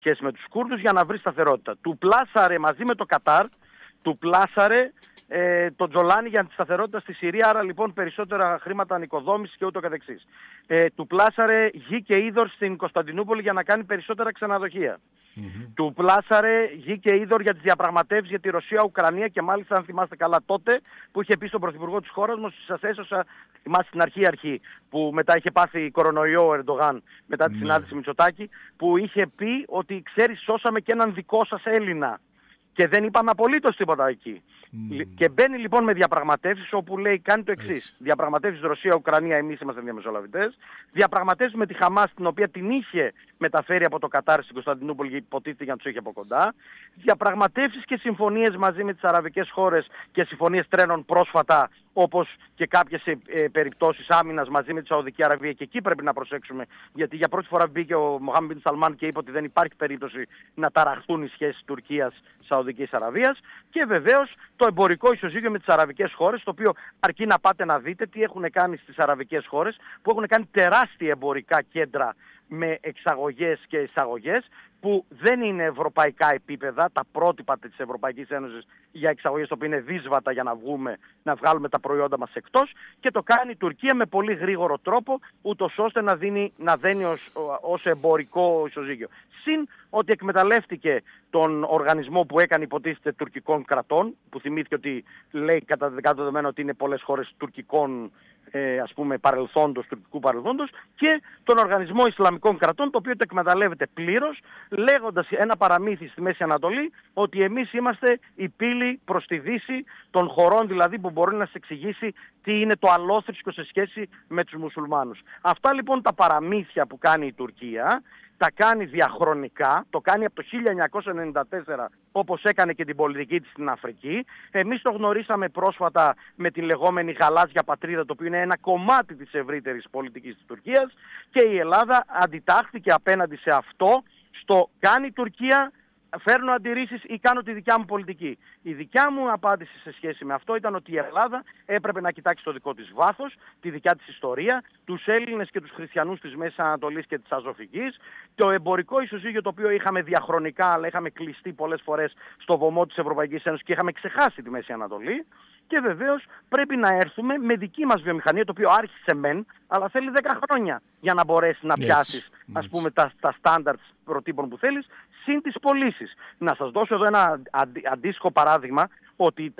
σχέση με τους Κούρδους για να βρει σταθερότητα. Του πλάσαρε μαζί με το Κατάρ, του πλάσαρε τον Τζολάνι για τη σταθερότητα στη Συρία, άρα λοιπόν περισσότερα χρήματα ανοικοδόμησης και ούτω καθεξής. Του πλάσαρε γη και είδωρ στην Κωνσταντινούπολη για να κάνει περισσότερα ξενοδοχεία. Του πλάσαρε γη και είδωρ για τις διαπραγματεύσεις για τη Ρωσία-Ουκρανία και μάλιστα αν θυμάστε καλά τότε που είχε πει στον πρωθυπουργό της χώρας μας, σας έσωσα, θυμάστε στην αρχή που μετά είχε πάθει κορονοϊό ο Ερντογάν μετά τη συνάντηση Μητσοτάκη, που είχε πει ότι ξέρεις σώσαμε και έναν δικό σας Έλληνα. Και δεν είπαμε απολύτως τίποτα εκεί. Και μπαίνει λοιπόν με διαπραγματεύσεις όπου λέει κάνει το εξής. Διαπραγματεύσεις Ρωσία-Ουκρανία, εμείς είμαστε διαμεσολαβητές. Διαπραγματεύσεις με τη Χαμάς, την οποία την είχε μεταφέρει από το Κατάρ στην Κωνσταντινούπολη, υποτίθεται για να τους είχε από κοντά. Διαπραγματεύσεις και συμφωνίες μαζί με τις αραβικές χώρες και συμφωνίες τρένων πρόσφατα, όπως και κάποιες περιπτώσεις άμυνας μαζί με τη Σαουδική Αραβία. Και εκεί πρέπει να προσέξουμε, γιατί για πρώτη φορά μπήκε ο Μοχάμεντ Μπιν Σαλμάν και είπε ότι δεν υπάρχει περίπτωση να ταραχθούν οι σχέσεις Τουρκίας-Σαουδικής Αραβίας. Και βεβαίως το εμπορικό ισοζύγιο με τις αραβικές χώρες, το οποίο αρκεί να πάτε να δείτε τι έχουν κάνει στις αραβικές χώρες, που έχουν κάνει τεράστια εμπορικά κέντρα με εξαγωγές και εισαγωγές, που δεν είναι ευρωπαϊκά επίπεδα, τα πρότυπα της Ευρωπαϊκής Ένωσης για εξαγωγές, το οποίο είναι δύσβατα για να βγάλουμε τα προϊόντα μας εκτός, και το κάνει η Τουρκία με πολύ γρήγορο τρόπο, ούτως ώστε να δένει ως εμπορικό ισοζύγιο. Συν ότι εκμεταλλεύτηκε τον οργανισμό που έκανε υποτίθεται τουρκικών κρατών, που θυμήθηκε ότι λέει κατά δεδομένο ότι είναι πολλές χώρες τουρκικών ας πούμε τουρκικού παρελθόντος, και τον Οργανισμό Ισλαμικών Κρατών, το οποίο το εκμεταλλεύεται πλήρως, λέγοντας ένα παραμύθι στη Μέση Ανατολή ότι εμείς είμαστε η πύλη προς τη Δύση των χωρών δηλαδή που μπορεί να σε εξηγήσει τι είναι το αλόθρησκο σε σχέση με τους μουσουλμάνους. Αυτά λοιπόν τα παραμύθια που κάνει η Τουρκία τα κάνει διαχρονικά, το κάνει από το 1994 όπως έκανε και την πολιτική της στην Αφρική. Εμείς το γνωρίσαμε πρόσφατα με την λεγόμενη γαλάζια πατρίδα, το οποίο είναι ένα κομμάτι της ευρύτερης πολιτικής της Τουρκίας, και η Ελλάδα αντιτάχθηκε απέναντι σε αυτό, στο κάνει η Τουρκία, φέρνω αντιρρήσεις ή κάνω τη δικιά μου πολιτική. Η δικιά μου απάντηση σε σχέση με αυτό ήταν ότι η Ελλάδα έπρεπε να κοιτάξει το δικό της βάθος, τη δικιά της ιστορία, τους Έλληνες και τους χριστιανούς της Μέσης Ανατολής και της Αζωφικής, το εμπορικό ισοζύγιο το οποίο είχαμε διαχρονικά, αλλά είχαμε κλειστεί πολλές φορές στο βωμό της Ευρωπαϊκής Ένωσης και είχαμε ξεχάσει τη Μέση Ανατολή. Και βεβαίως πρέπει να έρθουμε με δική μας βιομηχανία, το οποίο άρχισε μεν, αλλά θέλει 10 χρόνια για να μπορέσει να πιάσεις ας πούμε τα standards προτύπων που θέλεις, συν τις πωλήσεις. Να σας δώσω εδώ ένα αντίστοιχο παράδειγμα, ότι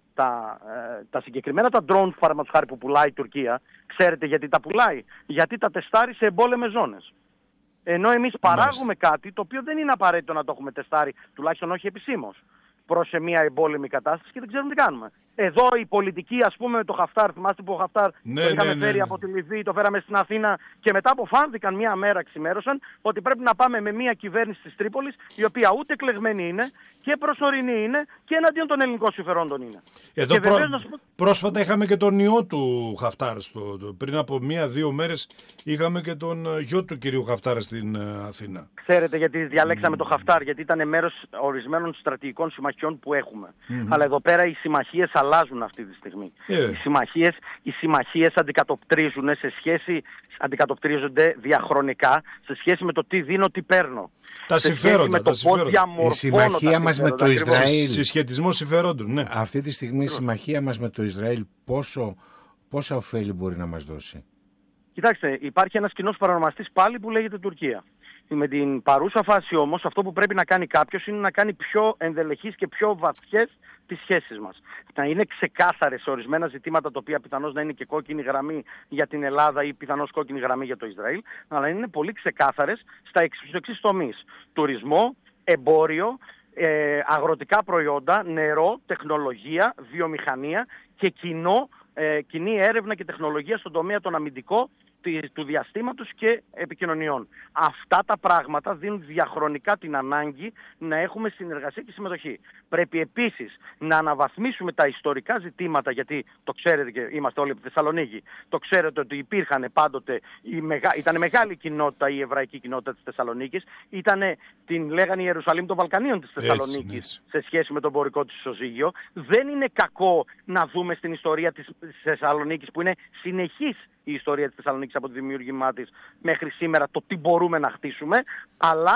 τα συγκεκριμένα τα drone παραδείγματος που πουλάει η Τουρκία, ξέρετε γιατί τα πουλάει? Γιατί τα τεστάρει σε εμπόλεμες ζώνες. Ενώ εμείς παράγουμε κάτι το οποίο δεν είναι απαραίτητο να το έχουμε τεστάρει, τουλάχιστον όχι επισήμως, προς σε μια εμπόλεμη κατάσταση, και δεν ξέρουμε τι κάνουμε. Εδώ η πολιτική, ας πούμε, με το Χαφτάρ, θυμάστε που ο Χαφτάρ το είχαμε φέρει από τη Λιβύη, το φέραμε στην Αθήνα, και μετά αποφάνθηκαν μια μέρα, ξημέρωσαν, ότι πρέπει να πάμε με μια κυβέρνηση της Τρίπολης, η οποία ούτε εκλεγμένη είναι και προσωρινή είναι και εναντίον των ελληνικών συμφερόντων είναι. Εδώ πρόσφατα είχαμε και τον ιό του Χαφτάρ. Πριν από 1-2 μέρες είχαμε και τον γιο του κυρίου Χαφτάρ στην Αθήνα. Ξέρετε γιατί διαλέξαμε το Χαφτάρ? Γιατί ήταν μέρος ορισμένων στρατηγικών συμμαχιών που έχουμε. Αλλά εδώ πέρα οι συμμαχίες αλλάζουν αυτή τη στιγμή. Οι συμμαχίες αντικατοπτρίζονται διαχρονικά σε σχέση με το τι δίνω, τι παίρνω. Τα συμφέροντα. Η συμμαχία μας με το Ισραήλ. Συσχετισμό συμφερόντων, ναι. Αυτή τη στιγμή η συμμαχία μας με το Ισραήλ πόσα ωφέλη μπορεί να μας δώσει? Κοιτάξτε, υπάρχει ένας κοινός παρονομαστής πάλι που λέγεται Τουρκία. Με την παρούσα φάση όμως αυτό που πρέπει να κάνει κάποιος είναι να κάνει πιο ενδελεχείς και πιο βαθιές τις σχέσεις μας. Να είναι ξεκάθαρες σε ορισμένα ζητήματα, τα οποία πιθανώς να είναι και κόκκινη γραμμή για την Ελλάδα ή πιθανώς κόκκινη γραμμή για το Ισραήλ, αλλά είναι πολύ ξεκάθαρες στους εξής τομείς: τουρισμό, εμπόριο, αγροτικά προϊόντα, νερό, τεχνολογία, βιομηχανία και κοινή έρευνα και τεχνολογία στον τομέα των αμυντικών, του διαστήματος και επικοινωνιών. Αυτά τα πράγματα δίνουν διαχρονικά την ανάγκη να έχουμε συνεργασία και συμμετοχή. Πρέπει επίσης να αναβαθμίσουμε τα ιστορικά ζητήματα, γιατί το ξέρετε και είμαστε όλοι από τη Θεσσαλονίκη, το ξέρετε ότι υπήρχαν πάντοτε, ήταν μεγάλη κοινότητα, η εβραϊκή κοινότητα της Θεσσαλονίκης, την λέγανε Ιερουσαλήμ των Βαλκανίων της Θεσσαλονίκης σε σχέση με το εμπορικό της ισοζύγιο. Δεν είναι κακό να δούμε στην ιστορία της Θεσσαλονίκης, που είναι συνεχής η ιστορία της Θεσσαλονίκης από τη δημιουργήμά της μέχρι σήμερα, το τι μπορούμε να χτίσουμε, αλλά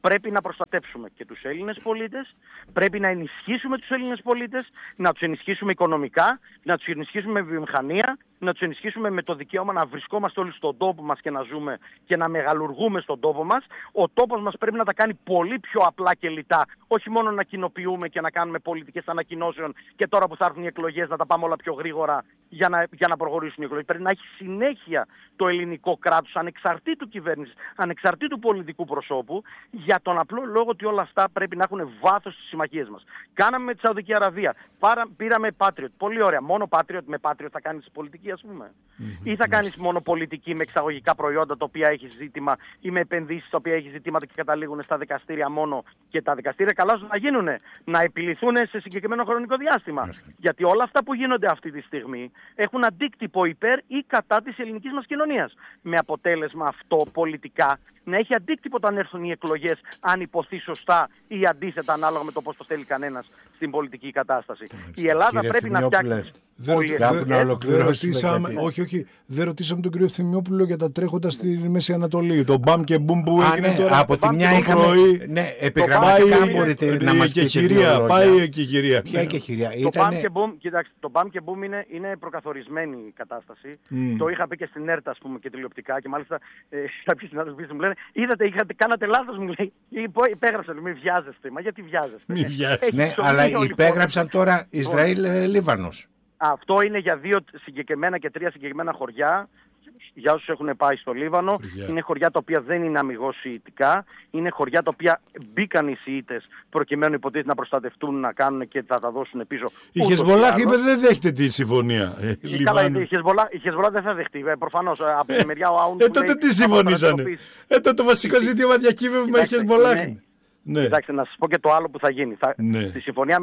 πρέπει να προστατεύσουμε και τους Έλληνες πολίτες, πρέπει να ενισχύσουμε τους Έλληνες πολίτες, να τους ενισχύσουμε οικονομικά, να τους ενισχύσουμε με βιομηχανία, να τους ενισχύσουμε με το δικαίωμα να βρισκόμαστε όλοι στον τόπο μας και να ζούμε και να μεγαλουργούμε στον τόπο μας. Ο τόπος μας πρέπει να τα κάνει πολύ πιο απλά και λιτά, όχι μόνο να κοινοποιούμε και να κάνουμε πολιτικές ανακοινώσεων και τώρα που θα έρθουν οι εκλογές να τα πάμε όλα πιο γρήγορα για να προχωρήσουν οι εκλογές. Πρέπει να έχει συνέχεια το ελληνικό κράτος, ανεξαρτήτου κυβέρνησης, ανεξαρτήτου πολιτικού προσώπου, για τον απλό λόγο ότι όλα αυτά πρέπει να έχουν βάθος στις συμμαχίες μας. Κάναμε με τη Σαουδική Αραβία, πήραμε Patriot, πολύ ωραία. Μόνο Patriot, με Patriot θα κάνεις πολιτική, ας πούμε. Ή θα κάνεις μόνο πολιτική με εξαγωγικά προϊόντα τα οποία έχει ζήτημα ή με επενδύσεις τα οποία έχει ζητήματα και καταλήγουν στα δικαστήρια μόνο, και τα δικαστήρια καλά να γίνουν, να επιληθούν σε συγκεκριμένο χρονικό διάστημα. Γιατί όλα αυτά που γίνονται αυτή τη στιγμή έχουν αντίκτυπο υπέρ ή κατά της ελληνικής μας κοινωνίας. Με αποτέλεσμα αυτό πολιτικά να έχει αντίκτυπο όταν έρθουν οι εκλογές, αν υποθεί σωστά ή αντίθετα, ανάλογα με το πώς το θέλει κανένας στην πολιτική κατάσταση. Η Ελλάδα πρέπει να φτιάξει. Δεν ρωτήσαμε τον κύριο Θυμιόπουλο για τα τρέχοντα στη Μέση Ανατολή. Το μπαμ και μπουμ που έγινε τώρα. Από τη μια είχαμε. Ναι, επιγραμματικά μπορείτε να μας πείτε δύο λόγια. Πάει εκεχηρία. Ποια εκεχηρία? Το μπαμ και μπουμ είναι προκαθορισμένη η κατάσταση. Το είχα πει και στην ΕΡΤ, ας πούμε, και τηλεοπτικά, και μάλιστα κάποιοι συνάδελφοι μου λένε, είδατε, κάνατε λάθος, μου λέει. Υπέγραψαν, μην βιάζεστε. Μα γιατί βιάζεστε? Ναι, αλλά υπέγραψαν τώρα Ισραήλ-Λίβανος. Αυτό είναι για 2 συγκεκριμένα και 3 συγκεκριμένα χωριά. Για όσους έχουν πάει στο Λίβανο, είναι χωριά τα οποία δεν είναι αμιγώς σιητικά, είναι χωριά τα οποία μπήκαν οι Σιήτες προκειμένου υποτίθεται να προστατευτούν, να κάνουν και θα τα δώσουν πίσω. Η Χεσμολάχ είπε δεν δέχεται τη συμφωνία. Καλά, η Χεσμολάχ δεν θα δεχτεί, προφανώς από τη μεριά ο Άουν. Τότε τι συμφωνήσανε? Το βασικό ζήτημα διακύβευμα η Χεσμολάχ. Ναι. Κοιτάξτε, να σας πω και το άλλο που θα γίνει. Στη Συμφωνία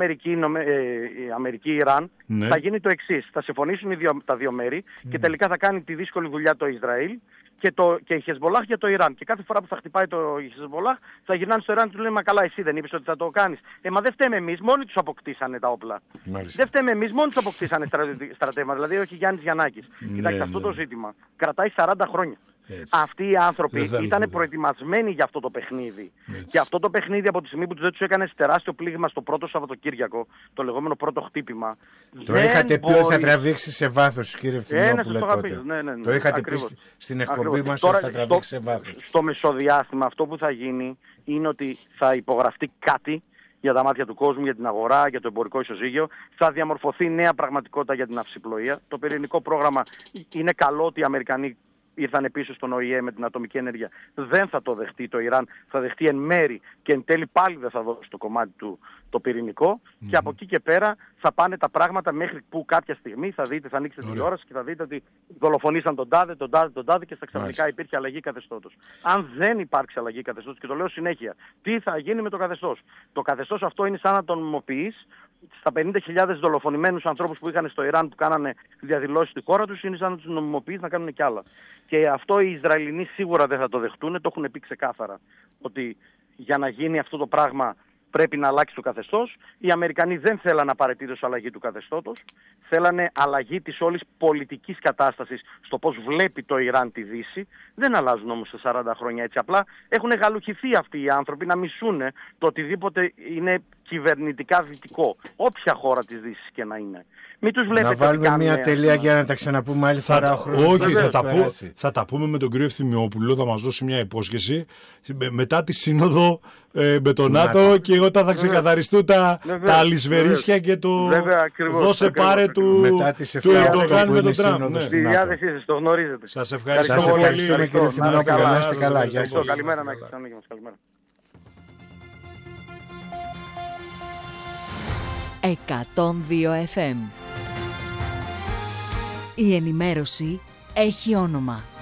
Αμερική-Ιράν θα γίνει το εξής. Θα συμφωνήσουν τα δύο μέρη και τελικά θα κάνει τη δύσκολη δουλειά το Ισραήλ και η Χεσμολάχ για το Ιράν. Και κάθε φορά που θα χτυπάει η Χεσμολάχ θα γυρνάνε στο Ιράν και του λένε, μα καλά, εσύ δεν είπες ότι θα το κάνεις? Μα δεν φταίμε εμείς, μόνοι τους αποκτήσανε τα όπλα. Δεν φταίμε εμείς, μόνοι τους αποκτήσανε στρατεύματα. Δηλαδή όχι Γιάννης Γιαννάκης. Κοιτάξτε, αυτό το ζήτημα κρατάει 40 χρόνια. Έτσι. Αυτοί οι άνθρωποι ήταν προετοιμασμένοι για αυτό το παιχνίδι. Έτσι. Και αυτό το παιχνίδι, από τη στιγμή που δεν τους έκανε τεράστιο πλήγμα στο πρώτο Σαββατοκύριακο, το λεγόμενο πρώτο χτύπημα. Το είχατε πει ότι θα τραβήξει σε βάθος, κύριε Φθινόπουλε, τότε. Το είχατε πει στην εκπομπή μας ότι θα τραβήξει σε βάθος. Στο μεσοδιάστημα αυτό που θα γίνει είναι ότι θα υπογραφτεί κάτι για τα μάτια του κόσμου, για την αγορά, για το εμπορικό ισοζύγιο. Θα διαμορφωθεί νέα πραγματικότητα για την ναυσιπλοεία. Το πυρηνικό πρόγραμμα, είναι καλό ότι οι Αμερικανοί ήρθαν πίσω στον ΟΗΕ με την ατομική ενέργεια. Δεν θα το δεχτεί το Ιράν, θα δεχτεί εν μέρη και εν τέλει πάλι δεν θα δώσει το κομμάτι του το πυρηνικό. Και από εκεί και πέρα θα πάνε τα πράγματα μέχρι που κάποια στιγμή θα δείτε, θα ανοίξετε τηλεόραση και θα δείτε ότι δολοφονήσαν τον τάδε και στα ξαφνικά υπήρχε αλλαγή καθεστώτος. Αν δεν υπάρξει αλλαγή καθεστώτος, και το λέω συνέχεια, τι θα γίνει με το καθεστώς? Το καθεστώς αυτό είναι σαν να τον νομιμοποιείς. Στα 50.000 δολοφονημένους ανθρώπους που είχαν στο Ιράν που κάνανε διαδηλώσεις στη χώρα τους, είναι σαν να τους νομιμοποιείς να κάνουν κι άλλα. Και αυτό οι Ισραηλινοί σίγουρα δεν θα το δεχτούν, το έχουν πει ξεκάθαρα. Ότι για να γίνει αυτό το πράγμα πρέπει να αλλάξει το καθεστώς. Οι Αμερικανοί δεν θέλανε απαραίτητος αλλαγή του καθεστώτος. Θέλανε αλλαγή της όλης πολιτικής κατάστασης στο πώς βλέπει το Ιράν τη Δύση. Δεν αλλάζουν όμως σε 40 χρόνια έτσι απλά. Έχουν γαλουχηθεί αυτοί οι άνθρωποι να μισούνε το οτιδήποτε είναι κυβερνητικά δυτικό. Όποια χώρα της Δύσης και να είναι. Μην τους βλέπετε. Να βάλουμε μια τελεία για να τα ξαναπούμε άλλη φορά. Όχι, θα τα πούμε με τον κύριο Ευθυμιόπουλο, θα μας δώσει μια υπόσχεση μετά τη σύνοδο με τον ΝΑΤΟ και όταν θα ξεκαθαριστούν τα αλυσβερίσια και το δώσε πάρε του Ερντογάν με τον Τραμπ. Στη διάθεσή σας, το γνωρίζετε. Σας ευχαριστώ πολύ. Κύριε Ευθυμιόπουλο, να είστε καλά. Καλημέρα να έχετε. Καλημέρα. 102 FM. Η ενημέρωση έχει όνομα.